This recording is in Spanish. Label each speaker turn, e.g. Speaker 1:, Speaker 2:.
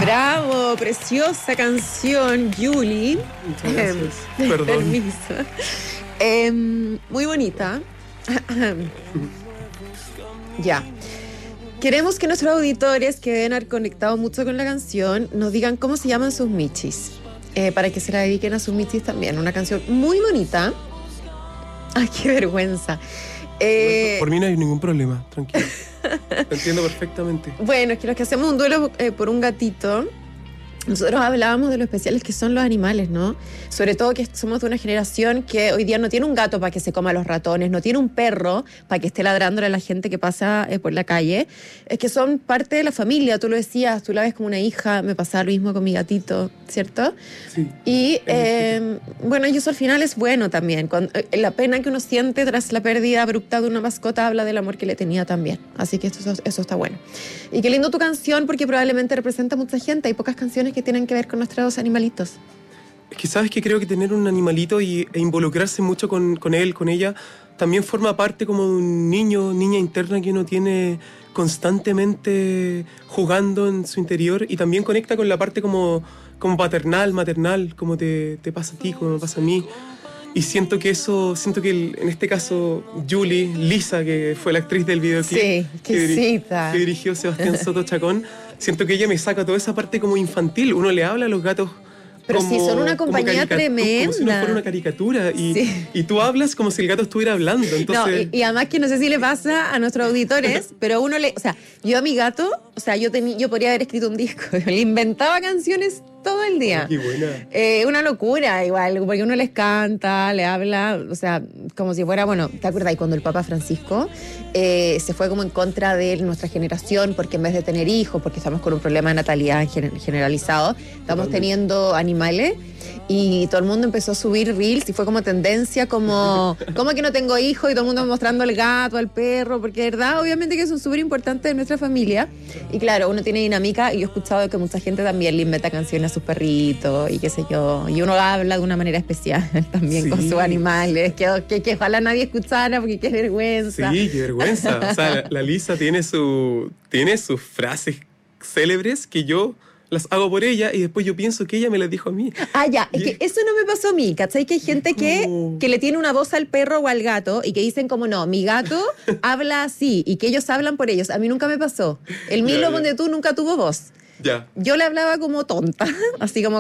Speaker 1: Bravo, preciosa canción, Julie.
Speaker 2: Muchas gracias. Perdón.
Speaker 1: Permiso. Muy bonita. Ya. Queremos que nuestros auditores que deben haber conectado mucho con la canción nos digan cómo se llaman sus michis. Para que se la dediquen a sus michis también. Una canción muy bonita. Ay, qué vergüenza.
Speaker 2: Por mí no hay ningún problema, tranquilo. Te entiendo perfectamente.
Speaker 1: Bueno, es que los que hacemos un duelo por un gatito, nosotros hablábamos de lo especiales que son los animales, ¿no? Sobre todo que somos de una generación que hoy día no tiene un gato para que se coma los ratones, no tiene un perro para que esté ladrándole a la gente que pasa por la calle. Es que son parte de la familia, tú lo decías, tú la ves como una hija, me pasaba lo mismo con mi gatito, ¿cierto?
Speaker 2: Sí.
Speaker 1: Y bueno, y eso al final es bueno también. La pena que uno siente tras la pérdida abrupta de una mascota habla del amor que le tenía también. Así que eso está bueno. Y qué lindo tu canción, porque probablemente representa a mucha gente. Hay pocas canciones que tienen que ver con nuestros animalitos.
Speaker 2: Es que sabes que creo que tener un animalito e involucrarse mucho con él, con ella, también forma parte como de un niña interna que uno tiene constantemente jugando en su interior, y también conecta con la parte como paternal, maternal, como te pasa a ti, como me pasa a mí. Y siento que en este caso Julie, Lisa, que fue la actriz del videoclip,
Speaker 1: sí,
Speaker 2: que dirigió Sebastián Soto Chacón, siento que ella me saca toda esa parte como infantil. Uno le habla a los gatos
Speaker 1: pero sí, son una compañía tremenda.
Speaker 2: Como si no fuera una caricatura. Y tú hablas como si el gato estuviera hablando. Entonces...
Speaker 1: No, y además que no sé si le pasa a nuestros auditores, pero o sea, yo a mi gato, o sea, yo podría haber escrito un disco, le inventaba canciones todo el día.
Speaker 2: Qué buena.
Speaker 1: Una locura igual, porque uno les canta, le habla, o sea, como si fuera, bueno, ¿te acuerdas? Y cuando el Papa Francisco se fue como en contra de nuestra generación, porque en vez de tener hijos, porque estamos con un problema de natalidad generalizado, estamos teniendo animales, y todo el mundo empezó a subir reels y fue como tendencia, como que no tengo hijos, y todo el mundo mostrando al gato, al perro, porque de verdad, obviamente que son súper importantes de nuestra familia. Y claro, uno tiene dinámica, y yo he escuchado que mucha gente también le inventa canciones a sus perritos y qué sé yo, y uno habla de una manera especial también con sus animales, que ojalá nadie escuchara, porque qué vergüenza.
Speaker 2: Sí, qué vergüenza. O sea, la Lisa tiene sus frases célebres que yo las hago por ella, y después yo pienso que ella me las dijo a mí.
Speaker 1: Ah, ya, es que eso no me pasó a mí, ¿cachai? Que hay gente que le tiene una voz al perro o al gato y que dicen como, no, mi gato habla así, y que ellos hablan por ellos. A mí nunca me pasó. El Milo, donde tú nunca tuvo voz.
Speaker 2: Ya.
Speaker 1: Yo le hablaba como tonta, así como